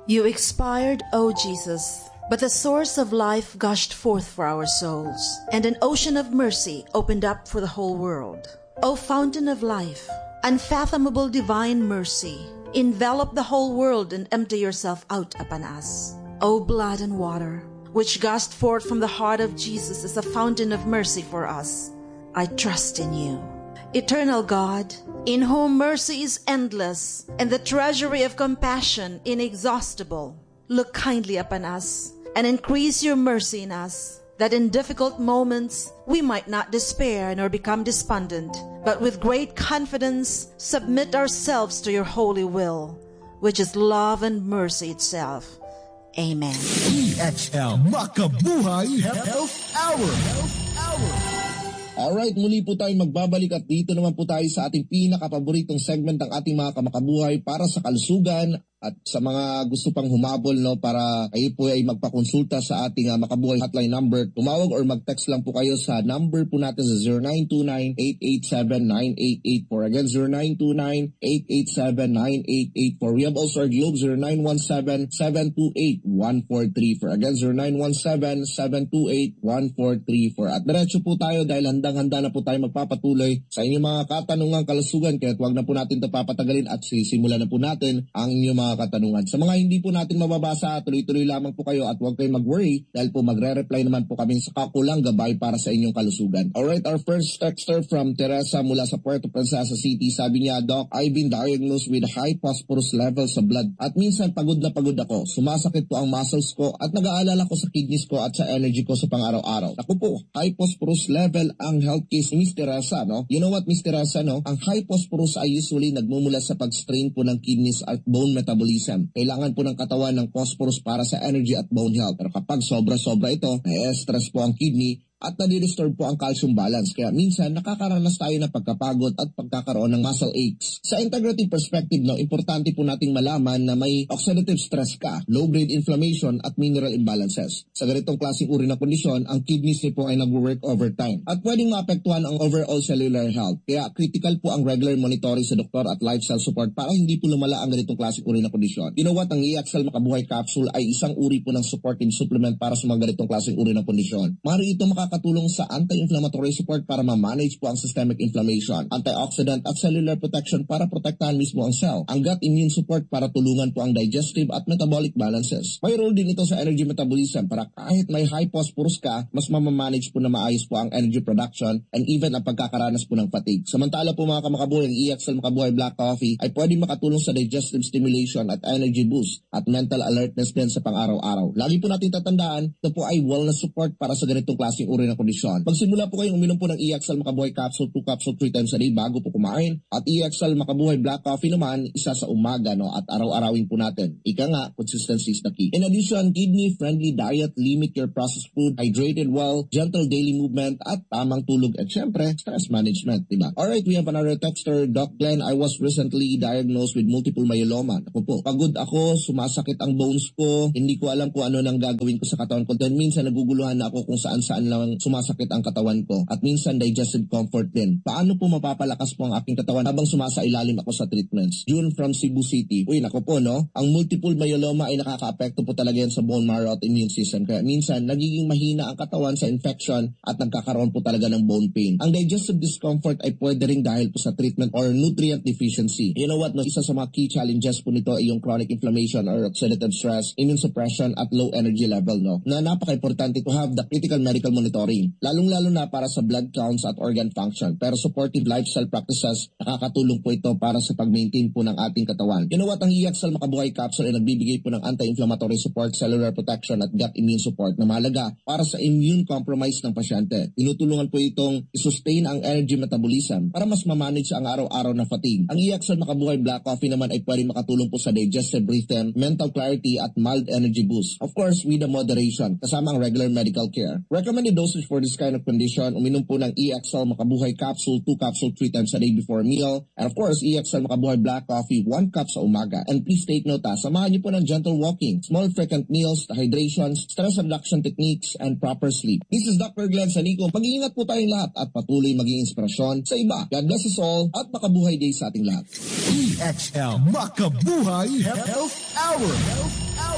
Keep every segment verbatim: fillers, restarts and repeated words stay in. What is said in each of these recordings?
You expired, O Jesus, but the source of life gushed forth for our souls, and an ocean of mercy opened up for the whole world. O fountain of life, unfathomable divine mercy, envelop the whole world and empty yourself out upon us. O blood and water, which gushed forth from the heart of Jesus as a fountain of mercy for us, I trust in you. Eternal God, in whom mercy is endless and the treasury of compassion inexhaustible, look kindly upon us and increase your mercy in us, that in difficult moments we might not despair nor become despondent, but with great confidence submit ourselves to your holy will, which is love and mercy itself. Amen. E X L Makabuhay Health Hour. Health Hour. Alright, muli po tayo magbabalik at dito naman po tayo sa ating pinakapaboritong segment ng ating mga kamakabuhay para sa kalusugan at sa mga gusto pang humabol, no, para kayo po ay magpakonsulta sa ating uh, Makabuhay hotline number. Tumawag or mag-text lang po kayo sa number po natin sa zero nine two nine, eight eight seven, nine eight eight four. Again, zero nine two nine, eight eight seven, nine eight eight four. We have also our Globe zero nine one seven, seven two eight, one four three four. Again, zero nine one seven, seven two eight, one four three four. At diretso po tayo dahil handang-handa na po tayo magpapatuloy sa inyong mga katanungang kalusugan, kaya huwag na po natin ito papatagalin at sisimulan na po natin ang inyong mga katanungan. Sa mga hindi po natin mababasa, tuloy-tuloy lamang po kayo at huwag kayong mag-worry dahil po magre-reply naman po kami sa kakulang gabay para sa inyong kalusugan. Alright, our first texter from Teresa mula sa Puerto Princesa City. Sabi niya, Doc, I've been diagnosed with high phosphorus level sa blood at minsan pagod na pagod ako. Sumasakit po ang muscles ko at nag-aalala ko sa kidneys ko at sa energy ko sa pang-araw-araw. Ako po, high phosphorus level ang health case ni Miss Teresa, no? You know what, Miss Teresa, no? Ang high phosphorus ay usually nagmumula sa pag-strain po ng kidneys at bone metabolism. Kailangan po ng katawan ng phosphorus para sa energy at bone health. Pero kapag sobra-sobra ito, na-stress po ang kidney at nadi-disturb po ang calcium balance. Kaya minsan nakakaranas tayo ng pagkapagod at pagkakaroon ng muscle aches. Sa integrative perspective, no, importante po nating malaman na may oxidative stress ka, low-grade inflammation at mineral imbalances. Sa ganitong klaseng uri na kondisyon, ang kidneys niyo po ay nag-work overtime at pwedeng maapektuhan ang overall cellular health. Kaya critical po ang regular monitoring sa doktor at lifestyle support para hindi po lumala ang ganitong klaseng uri na kondisyon. You know what, ang E X L Makabuhay Capsule ay isang uri po ng supporting supplement para sa mga ganitong klaseng uri na kondisyon. Mari ito maka katulong sa anti-inflammatory support para ma-manage po ang systemic inflammation, antioxidant at cellular protection para protektahan mismo ang cell, ang gut immune support para tulungan po ang digestive at metabolic balances. May role din ito sa energy metabolism para kahit may high phosphorus ka, mas mamamanage po na maayos po ang energy production and even ang pagkakaranas po ng fatigue. Samantala po mga kamakabuhay, ang E X L Makabuhay Black Coffee ay pwedeng makatulong sa digestive stimulation at energy boost at mental alertness din sa pang-araw-araw. Lagi po natin tatandaan, ito po ay wellness support para sa ganitong klaseng na kondisyon. Pagsimula po kayong uminom po ng E X L Makabuhay Capsule, two capsule, three times a day bago po kumain. At E X L Makabuhay Black Coffee naman, isa sa umaga, no, at araw-arawin po natin. Ika nga, consistency is the key. In addition, kidney-friendly diet, limit your processed food, hydrated well, gentle daily movement, at tamang tulog, at syempre, stress management, diba? Alright, we have another texter, Doc Glenn, I was recently diagnosed with multiple myeloma. Ako po, pagod ako, sumasakit ang bones ko, hindi ko alam kung ano nang gagawin ko sa katawan ko. Then minsan naguguluhan na ako kung saan-saan lang sumasakit ang katawan ko at minsan digestive comfort din. Paano po mapapalakas po ang aking katawan habang sumasailalim ako sa treatments? June from Cebu City. Uy, nako po, no? Ang multiple myeloma ay nakaka-apekto po talaga yan sa bone marrow at immune system. Kaya minsan nagiging mahina ang katawan sa infection at nagkakaroon po talaga ng bone pain. Ang digestive discomfort ay pwede rin dahil po sa treatment or nutrient deficiency. You know what, no? Isa sa mga key challenges po nito ay yung chronic inflammation or oxidative stress, immune suppression at low energy level, no? Na napaka-importante to have the critical medical monitoring, lalong-lalo na para sa blood counts at organ function. Pero supportive lifestyle practices, nakakatulong po ito para sa pag-maintain po ng ating katawan. You know what, ang E X L Makabuhay Capsule ay nagbibigay po ng anti-inflammatory support, cellular protection at gut immune support na mahalaga para sa immune compromise ng pasyente. Tinutulungan po itong i-sustain ang energy metabolism para mas ma-manage ang araw-araw na fatigue. Ang E X L Makabuhay Black Coffee naman ay pwede makatulong po sa digestive rhythm, mental clarity at mild energy boost. Of course, with a moderation, kasama ang regular medical care. Recommended dosage for this kind of condition, uminom po ng E X L Makabuhay Capsule, two capsule, three times a day before a meal. And of course, E X L Makabuhay Black Coffee, one cup sa umaga. And please take note, ha, samahan niyo po ng gentle walking, small frequent meals, hydration, stress reduction techniques, and proper sleep. This is Doctor Glenn Sanico. Mag-iingat po tayong lahat at patuloy maging inspirasyon sa iba. God bless us all at makabuhay day sa ating lahat. E X L Makabuhay Health Hour. Health Hour.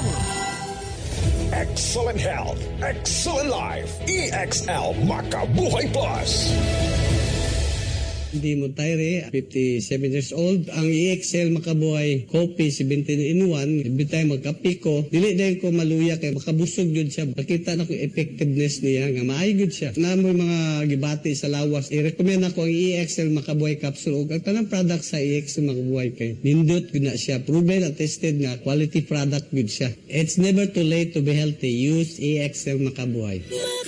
Excellent health, excellent life. E X L Makabuhay Plus. Hindi mo tayre, fifty-seven years old. Ang E X L Makabuhay Coffee seventeen in one. Every time magkape ko, dili dahil ko maluya kay makabusog yun siya. Makita na ko effectiveness niya nga maayo yun siya. Na mo mga gibati sa lawas, i-recommend ako ang E X L Makabuhay Capsule o ang tanang product sa E X L Makabuhay kay nindot yun na siya. Proven at tested nga quality product yun siya. It's never too late to be healthy. Use E X L Makabuhay.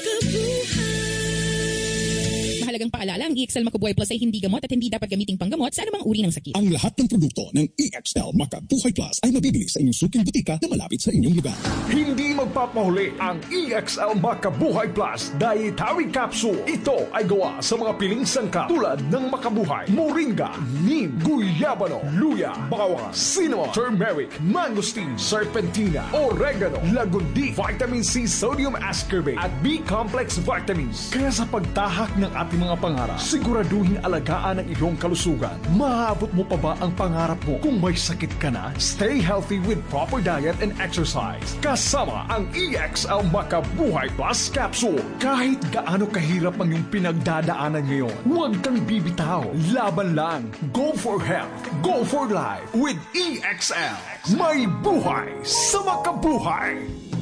Mahalagang paalala, ang E X L Makabuhay Plus ay hindi gamot at hindi dapat gamiting panggamot sa anumang uri ng sakit. Ang lahat ng produkto ng E X L Makabuhay Plus ay mabibili sa inyong suking butika na malapit sa inyong lugar. Hindi magpapahuli ang E X L Makabuhay Plus Dietary Capsule. Ito ay gawa sa mga piling sangkap tulad ng makabuhay, moringa, neem, guyabano, luya, bawang, cinnamon, turmeric, mangosteen, serpentina, oregano, lagundi, vitamin C, sodium ascorbate at B-complex vitamins. Kaya sa pagtahak ng ating mga pangarap, siguraduhin alagaan ang iyong kalusugan. Maabot mo pa ba ang pangarap mo? Kung may sakit ka na, stay healthy with proper diet and exercise. Kasama ang E X L Makabuhay Plus Capsule. Kahit gaano kahirap ang iyong pinagdadaanan ngayon, huwag kang bibitaw. Laban lang. Go for health. Go for life with E X L. May buhay sa makabuhay.